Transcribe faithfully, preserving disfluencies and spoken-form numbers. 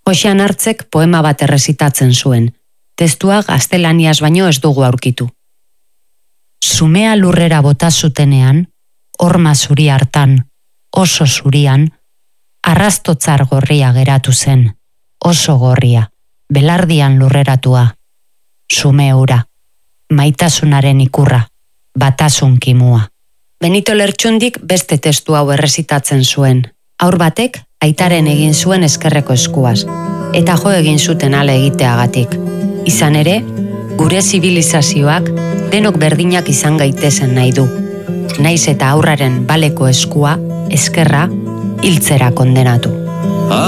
Joxean Hartzek poema bat errezitatzen zuen. Testua gaztelaniaz baino ez dugu aurkitu. Zumea lurrera bota zutenean, horma zuri hartan, oso zurian, arrastotzar gorria geratu zen, oso gorria, belardian lurreratua. Zume hura, maitasunaren ikurra, batasun kimua. Benito Lertxundik beste testu hau errezitatzen zuen. Haur batek aitaren egin zuen eskerreko eskuaz, eta jo egin zuten ale egiteagatik. Izan ere, gure zibilizazioak denok berdinak izan gaitezen nahi du. Naiz eta aurraren baleko eskua, eskerra, hiltzera kondenatu.